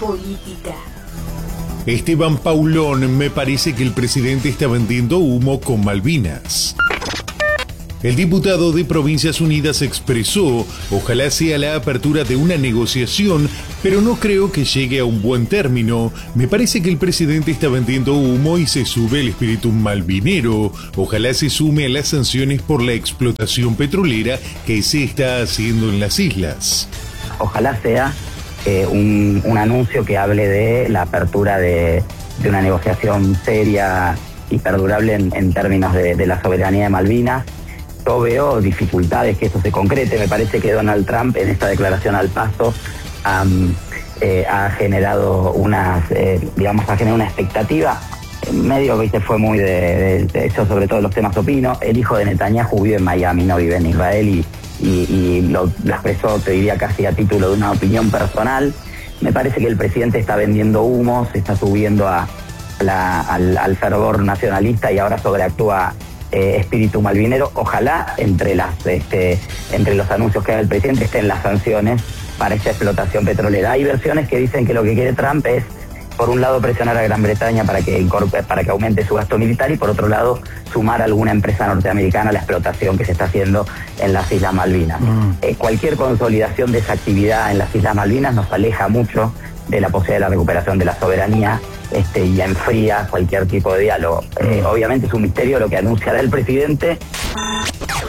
política. Esteban Paulón, me parece que el presidente está vendiendo humo con Malvinas. El diputado de Provincias Unidas expresó, ojalá sea la apertura de una negociación, pero no creo que llegue a un buen término. Me parece que el presidente está vendiendo humo y se sube el espíritu malvinero. Ojalá se sume a las sanciones por la explotación petrolera que se está haciendo en las islas. Ojalá sea un anuncio que hable de la apertura de una negociación seria y perdurable en términos de la soberanía de Malvinas. Yo veo dificultades que eso se concrete. Me parece que Donald Trump en esta declaración al paso ha generado una expectativa. Medio, fue muy de eso, sobre todo los temas opino. El hijo de Netanyahu vive en Miami, no vive en Israel y lo expresó, te diría, casi a título de una opinión personal. Me parece que el presidente está vendiendo humo, se está subiendo al fervor nacionalista y ahora sobreactúa espíritu malvinero. Ojalá entre los anuncios que haga el presidente estén las sanciones para esta explotación petrolera. Hay versiones que dicen que lo que quiere Trump es, por un lado, presionar a Gran Bretaña para que aumente su gasto militar y, por otro lado, sumar a alguna empresa norteamericana a la explotación que se está haciendo en las Islas Malvinas. Cualquier consolidación de esa actividad en las Islas Malvinas nos aleja mucho de la posibilidad de la recuperación de la soberanía y enfría cualquier tipo de diálogo. Obviamente es un misterio lo que anunciará el presidente.